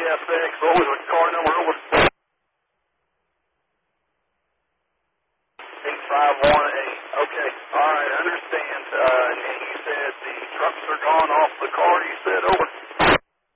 KFX. What was the car number? Over 8518. Okay. All right. I understand. And you said the trucks are gone off the car. You said over.